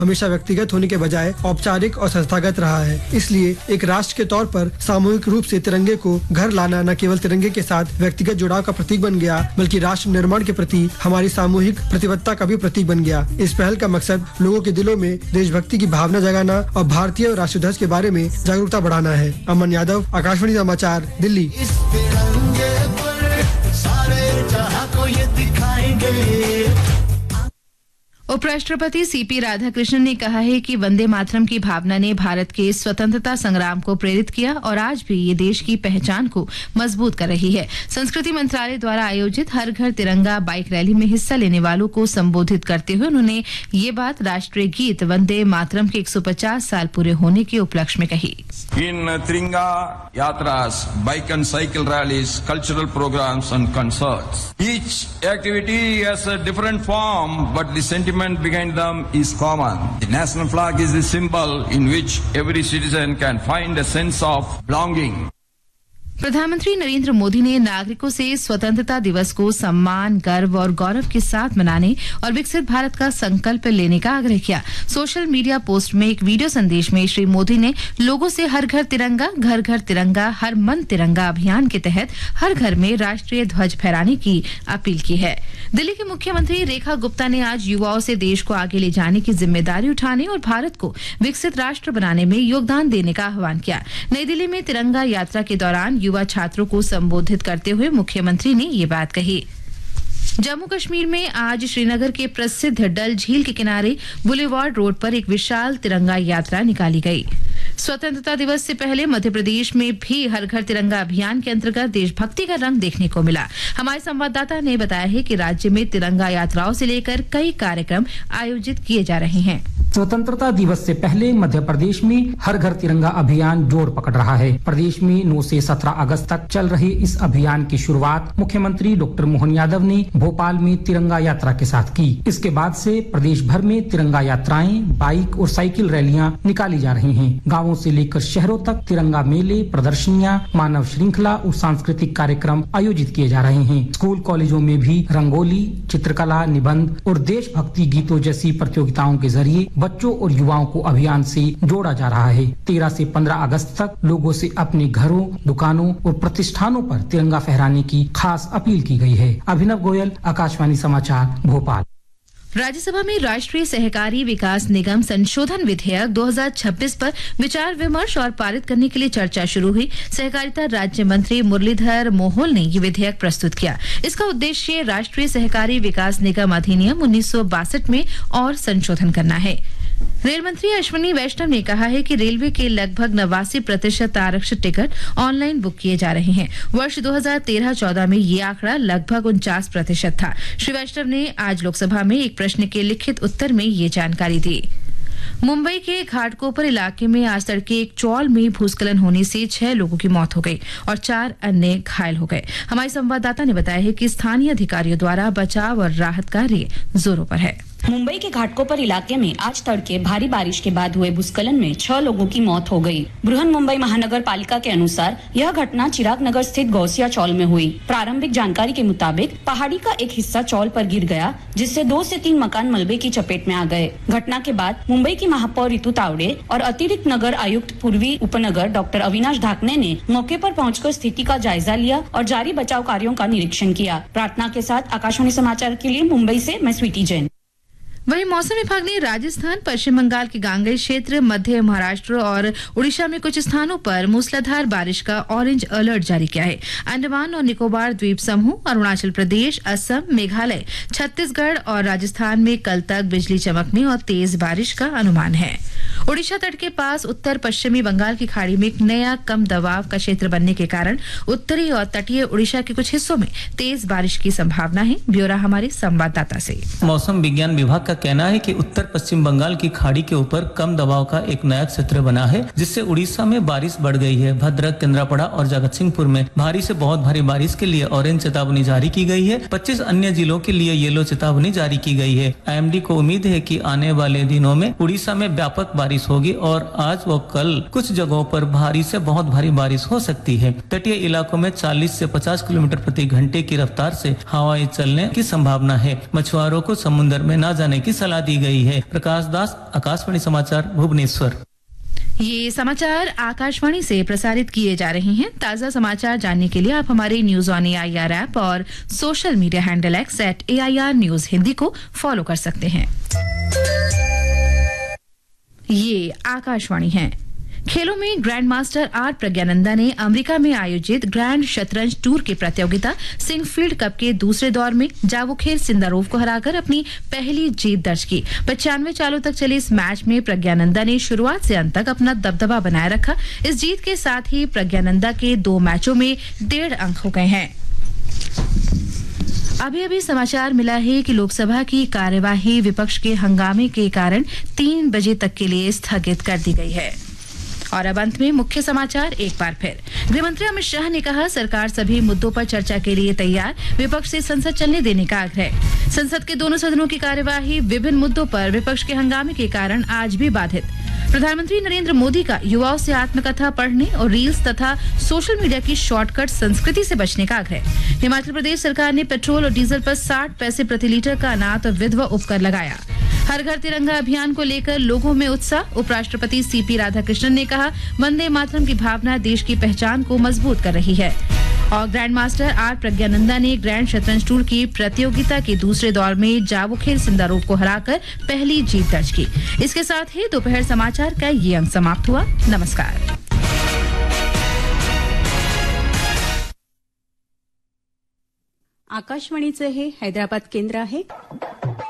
हमेशा व्यक्तिगत होने के बजाय औपचारिक और संस्थागत रहा है। इसलिए एक राष्ट्र के तौर पर सामूहिक रूप से तिरंगे को घर लाना न केवल तिरंगे के साथ व्यक्तिगत जुड़ाव का प्रतीक बन गया, बल्कि राष्ट्र निर्माण के प्रति हमारी सामूहिक प्रतिबद्धता का भी प्रतीक बन गया। इस पहल का मकसद लोगों के दिलों में देशभक्ति की भावना जगाना और भारतीय राष्ट्रध्वज के बारे में जागरूकता बढ़ाना है। अमन यादव, आकाशवाणी समाचार, दिल्ली। इस तिरंगे पर सारे जहां को ये दिखाएंगे। उपराष्ट्रपति सीपी राधाकृष्णन ने कहा है कि वंदे मातरम की भावना ने भारत के स्वतंत्रता संग्राम को प्रेरित किया और आज भी ये देश की पहचान को मजबूत कर रही है। संस्कृति मंत्रालय द्वारा आयोजित हर घर तिरंगा बाइक रैली में हिस्सा लेने वालों को संबोधित करते हुए उन्होंने ये बात राष्ट्रीय गीत वंदे मातरम के 150 साल पूरे होने के उपलक्ष्य में कही। In Tiringa Yatras, bike and cycle rallies, cultural programs and concerts. Each activity has a different form, but the sentiment behind them is common. The national flag is the symbol in which every citizen can find a sense of belonging. प्रधानमंत्री नरेंद्र मोदी ने नागरिकों से स्वतंत्रता दिवस को सम्मान, गर्व और गौरव के साथ मनाने और विकसित भारत का संकल्प लेने का आग्रह किया। सोशल मीडिया पोस्ट में एक वीडियो संदेश में श्री मोदी ने लोगों से हर घर तिरंगा, घर घर तिरंगा, हर मन तिरंगा अभियान के तहत हर घर में राष्ट्रीय ध्वज फहराने की अपील की है। दिल्ली की मुख्यमंत्री रेखा गुप्ता ने आज युवाओं से देश को आगे ले जाने की जिम्मेदारी उठाने और भारत को विकसित राष्ट्र बनाने में योगदान देने का आह्वान किया। नई दिल्ली में तिरंगा यात्रा के दौरान युवा छात्रों को संबोधित करते हुए मुख्यमंत्री ने ये बात कही। जम्मू कश्मीर में आज श्रीनगर के प्रसिद्ध डल झील के किनारे बुलेवार्ड रोड पर एक विशाल तिरंगा यात्रा निकाली गई। स्वतंत्रता दिवस से पहले मध्य प्रदेश में भी हर घर तिरंगा अभियान के अंतर्गत देशभक्ति का रंग देखने को मिला। हमारे संवाददाता ने बताया है कि राज्य में तिरंगा यात्राओं से लेकर कई कार्यक्रम आयोजित किए जा रहे हैं। स्वतंत्रता दिवस से पहले मध्य प्रदेश में हर घर तिरंगा अभियान जोर पकड़ रहा है। प्रदेश में 9 से 17 अगस्त तक चल रहे इस अभियान की शुरुआत मुख्यमंत्री डॉक्टर मोहन यादव ने भोपाल में तिरंगा यात्रा के साथ की। इसके बाद से प्रदेश भर में तिरंगा यात्राएं, बाइक और साइकिल रैलियां निकाली जा रही हैं। गाँवों से लेकर शहरों तक तिरंगा मेले, प्रदर्शनियां, मानव श्रृंखला और सांस्कृतिक कार्यक्रम आयोजित किए जा रहे हैं। स्कूल कॉलेजों में भी रंगोली, चित्रकला, निबंध और देशभक्ति गीतों जैसी प्रतियोगिताओं के जरिए बच्चों और युवाओं को अभियान से जोड़ा जा रहा है। 13 से 15 अगस्त तक लोगों से अपने घरों, दुकानों और प्रतिष्ठानों पर तिरंगा फहराने की खास अपील की गई है। अभिनव गोयल, आकाशवाणी समाचार, भोपाल। राज्यसभा में राष्ट्रीय सहकारी विकास निगम संशोधन विधेयक 2026 पर विचार विमर्श और पारित करने के लिए चर्चा शुरू हुई। सहकारिता राज्य मंत्री मुरलीधर मोहोल ने ये विधेयक प्रस्तुत किया। इसका उद्देश्य राष्ट्रीय सहकारी विकास निगम अधिनियम 1962 में और संशोधन करना है। रेल मंत्री अश्विनी वैष्णव ने कहा है कि रेलवे के लगभग 89% आरक्षित टिकट ऑनलाइन बुक किए जा रहे हैं। वर्ष 2013-14 में ये आंकड़ा लगभग 49% था। श्री वैष्णव ने आज लोकसभा में एक प्रश्न के लिखित उत्तर में ये जानकारी दी। मुंबई के घाटकोपर इलाके में आज तड़के एक चौल में भूस्खलन होने से 6 लोगों की मौत हो गई और 4 अन्य घायल हो गए। हमारे संवाददाता ने बताया है कि स्थानीय अधिकारियों द्वारा बचाव और राहत कार्य जोरों पर है। मुंबई के घाटकोपर इलाके में आज तड़के भारी बारिश के बाद हुए भूस्खलन में 6 लोगों की मौत हो गई। बृहन मुंबई महानगर पालिका के अनुसार यह घटना चिराग नगर स्थित गौसिया चौल में हुई। प्रारंभिक जानकारी के मुताबिक पहाड़ी का एक हिस्सा चौल पर गिर गया, जिससे 2 से 3 मकान मलबे की चपेट में आ गए। घटना के बाद मुंबई की महापौर रितु तावड़े और अतिरिक्त नगर आयुक्त पूर्वी उपनगर डॉक्टर अविनाश ढाकने ने मौके पर पहुंचकर स्थिति का जायजा लिया और जारी बचाव कार्यों का निरीक्षण किया। प्रार्थना के साथ आकाशवाणी समाचार के लिए मुंबई से मैं स्वीटी जैन। वहीं मौसम विभाग ने राजस्थान, पश्चिम बंगाल के गांगेय क्षेत्र, मध्य महाराष्ट्र और उड़ीसा में कुछ स्थानों पर मूसलाधार बारिश का ऑरेंज अलर्ट जारी किया है। अंडमान और निकोबार द्वीप समूह, अरुणाचल प्रदेश, असम, मेघालय, छत्तीसगढ़ और राजस्थान में कल तक बिजली चमकने और तेज बारिश का अनुमान है। ओडिशा तट के पास उत्तर पश्चिमी बंगाल की खाड़ी में एक नया कम दबाव का क्षेत्र बनने के कारण उत्तरी और तटीय ओडिशा के कुछ हिस्सों में तेज बारिश की संभावना है। ब्यौरा हमारे संवाददाता से। मौसम विज्ञान विभाग का कहना है कि उत्तर पश्चिम बंगाल की खाड़ी के ऊपर कम दबाव का एक नया क्षेत्र बना है, जिससे उड़ीसा में बारिश बढ़ गई है। भद्रक, केंद्रापड़ा और जगत सिंहपुर में भारी से बहुत भारी बारिश के लिए ऑरेंज चेतावनी जारी की गई है। 25 अन्य जिलों के लिए येलो चेतावनी जारी की गई है। IMD को उम्मीद है कि आने वाले दिनों में उड़ीसा में व्यापक बारिश बारिश होगी और आज व कल कुछ जगहों पर भारी से बहुत भारी बारिश हो सकती है। तटीय इलाकों में 40 से 50 किलोमीटर प्रति घंटे की रफ्तार से हवाएं चलने की संभावना है। मछुआरों को समुद्र में न जाने की सलाह दी गई है। प्रकाश दास, आकाशवाणी समाचार, भुवनेश्वर। ये समाचार आकाशवाणी से प्रसारित किए जा रहे हैं। ताजा समाचार जानने के लिए आप हमारे न्यूज ऑन AIR ऐप और social media handle X @AIR News Hindi को फॉलो कर सकते हैं। ये आकाशवाणी है। खेलों में ग्रैंड मास्टर आर प्रज्ञानंदा ने अमेरिका में आयोजित ग्रैंड शतरंज टूर की प्रतियोगिता सिंगफील्ड कप के दूसरे दौर में जावोखेर सिंदारोव को हराकर अपनी पहली जीत दर्ज की। 95 चालों तक चले इस मैच में प्रज्ञानंदा ने शुरुआत से अंत तक अपना दबदबा बनाए रखा। इस जीत के साथ ही प्रज्ञानंदा के 2 मैचों में 1.5 अंक हो गए हैं। अभी समाचार मिला है कि लोकसभा की कार्यवाही विपक्ष के हंगामे के कारण 3 बजे तक के लिए स्थगित कर दी गई है। और अब अंत में मुख्य समाचार एक बार फिर। गृहमंत्री अमित शाह ने कहा, सरकार सभी मुद्दों पर चर्चा के लिए तैयार, विपक्ष से संसद चलने देने का आग्रह। संसद के दोनों सदनों की कार्यवाही विभिन्न मुद्दों पर विपक्ष के हंगामे के कारण आज भी बाधित। प्रधानमंत्री नरेंद्र मोदी का युवाओं से आत्मकथा पढ़ने और रील्स तथा सोशल मीडिया की शॉर्टकट संस्कृति से बचने का आग्रह। हिमाचल प्रदेश सरकार ने पेट्रोल और डीजल पर 60 पैसे प्रति लीटर का अनाथ और विधवा उपकर लगाया। हर घर तिरंगा अभियान को लेकर लोगों में उत्साह। उपराष्ट्रपति CP राधाकृष्णन ने कहा, वंदे मातरम की भावना देश की पहचान को मजबूत कर रही है। और ग्रैंड मास्टर आर प्रज्ञानंदा ने ग्रैंड शतरंज टूर की प्रतियोगिता के दूसरे दौर में जावोखेर सिंदारोव को हराकर पहली जीत दर्ज की। इसके साथ ही दोपहर समाचार का ये अंक समाप्त हुआ। नमस्कार। आकाशवाणीचे हे हैदराबाद केंद्र आहे।